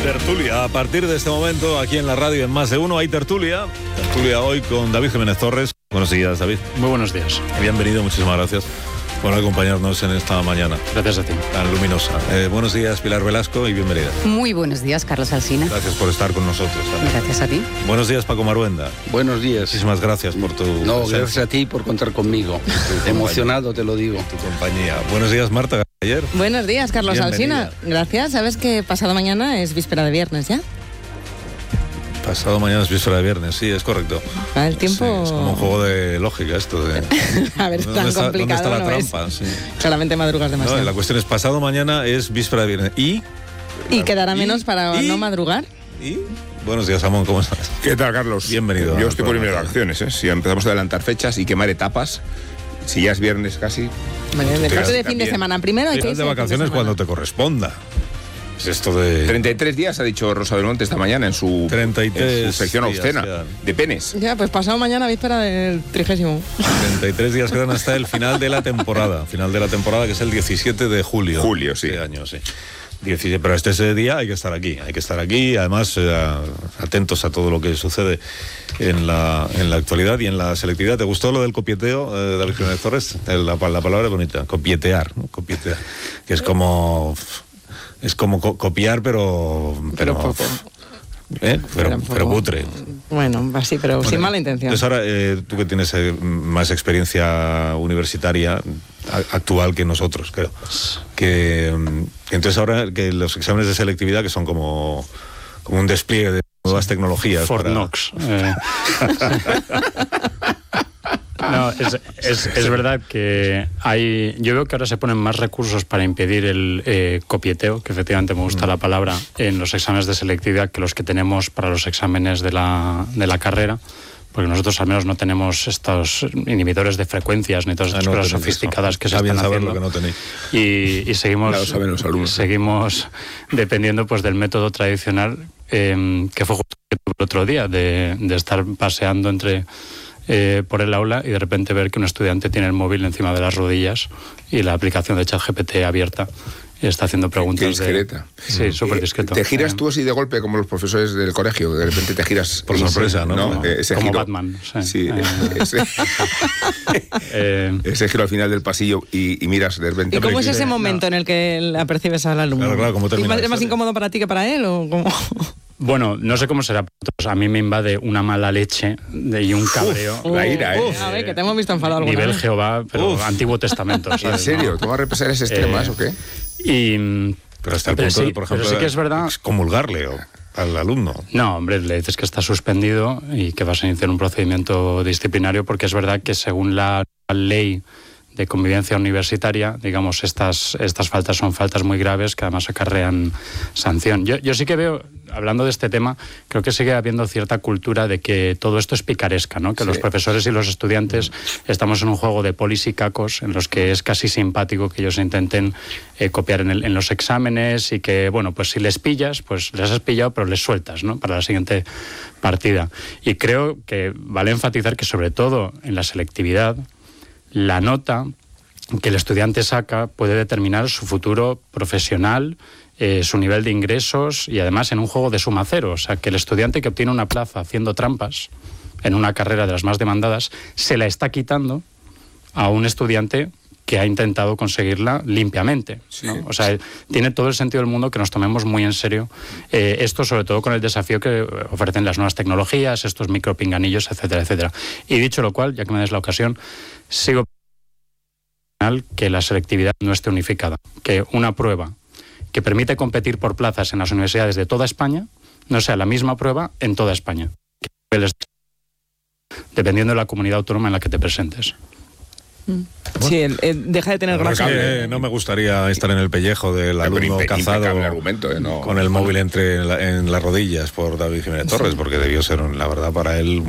Tertulia, a partir de este momento, aquí en la radio en Más de Uno hay tertulia. Tertulia hoy con David Jiménez Torres. Buenos días, David. Muy buenos días. Bienvenido, muchísimas gracias por acompañarnos en esta mañana. Gracias a ti. Tan luminosa. Buenos días, Pilar Velasco, y bienvenida. Muy buenos días, Carlos Alsina. Gracias por estar con nosotros también. Gracias a ti. Buenos días, Paco Maruenda. Buenos días. Muchísimas gracias por tu presencia. Gracias a ti por contar conmigo. Emocionado, te lo digo. Tu compañía. Buenos días, Marta Galler. Buenos días, Carlos Bienvenida. Alsina. Gracias. ¿Sabes que pasado mañana es víspera de viernes ya? Pasado mañana es víspera de viernes, sí, es correcto. El tiempo... Sí, es como un juego de lógica esto de... A ver, tan complicado ¿Dónde está la no trampa? es. Sí. Solamente madrugas demasiado. No, la cuestión es, pasado mañana es víspera de viernes. ¿Y quedará menos para no madrugar. ¿Y? Buenos días, Amón, ¿cómo estás? ¿Qué tal, Carlos? Bienvenido. Yo estoy por irme de vacaciones, ¿eh? Si empezamos a adelantar fechas y quemar etapas, si ya es viernes casi... Vale, de parte de fin de también. semana. Primero hay que Irás irse de vacaciones cuando te corresponda. Es esto de... 33 días, ha dicho Rosa Belmonte esta mañana en su 33 sección días obscena quedan. de penes. Ya, pues pasado mañana víspera del 30º. 33 días quedan hasta el final de la temporada. Final de la temporada, que es el 17 de julio. Julio, sí. Este año, sí. 17, pero ese día hay que estar aquí. Hay que estar aquí, además, atentos a todo lo que sucede en la actualidad y en la selectividad. ¿Te gustó lo del copieteo, David Jiménez Torres? La palabra es bonita, copietear, ¿no? Copietear. Que es como... Es como copiar, pero poco. Pero cutre. Bueno, así, pero sin mala intención. Entonces ahora, tú que tienes más experiencia universitaria actual que nosotros, creo, que entonces ahora que los exámenes de selectividad, que son como un despliegue de nuevas tecnologías. Fort Knox. No, es verdad que yo veo que ahora se ponen más recursos para impedir el copieteo, que efectivamente me gusta la palabra, en los exámenes de selectividad que los que tenemos para los exámenes de la carrera, porque nosotros al menos no tenemos estos inhibidores de frecuencias ni todas estas cosas sofisticadas que se están haciendo. Que no tenéis. Y seguimos, Claro, saben los alumnos. seguimos dependiendo pues del método tradicional que fue justo el otro día, de estar paseando por el aula y de repente ver que un estudiante tiene el móvil encima de las rodillas y la aplicación de ChatGPT abierta y está haciendo preguntas. Qué discreta. Sí, súper discreto. ¿Te giras tú así de golpe como los profesores del colegio? De repente te giras... Por sorpresa, ¿no? Ese como giro, Batman. Sí, ese giro al final del pasillo y miras de repente... ¿Y cómo es ese momento en el que la percibes al alumno? Claro, ¿cómo termina ¿Es más incómodo para ti que para él o cómo? Bueno, no sé cómo será para otros. A mí me invade una mala leche y un cabreo. La ira, ¿eh? A ver, que te hemos visto enfadado alguna Nivel vez. Jehová, pero Antiguo Testamento. ¿En ¿sabes? serio? ¿Tú vas a represalias extremas o qué? Pero hasta el Pero punto sí, de, por ejemplo, pero sí que es verdad. excomulgarle al alumno. No, hombre, le dices que está suspendido y que vas a iniciar un procedimiento disciplinario, porque es verdad que según la ley de convivencia universitaria, digamos, estas faltas son faltas muy graves que además acarrean sanción. Yo sí que veo, hablando de este tema, creo que sigue habiendo cierta cultura de que todo esto es picaresca, ¿no? Que Sí. los profesores y los estudiantes estamos en un juego de polis y cacos en los que es casi simpático que ellos intenten copiar en los exámenes y que, bueno, pues si les pillas, pues les has pillado, pero les sueltas, ¿no? Para la siguiente partida. Y creo que vale enfatizar que sobre todo en la selectividad, la nota que el estudiante saca puede determinar su futuro profesional, su nivel de ingresos y además en un juego de suma cero. O sea, que el estudiante que obtiene una plaza haciendo trampas en una carrera de las más demandadas se la está quitando a un estudiante que ha intentado conseguirla limpiamente, ¿no? Sí. O sea, tiene todo el sentido del mundo que nos tomemos muy en serio esto, sobre todo con el desafío que ofrecen las nuevas tecnologías, estos micropinganillos, etcétera, etcétera. Y dicho lo cual, ya que me des la ocasión, sigo que la selectividad no esté unificada, que una prueba que permite competir por plazas en las universidades de toda España no sea la misma prueba en toda España, dependiendo de la comunidad autónoma en la que te presentes. Sí, deja de tener gracia. No me gustaría estar en el pellejo del alumno cazado argumento, ¿no? con el móvil en las rodillas por David Jiménez Torres, porque debió ser, la verdad, para él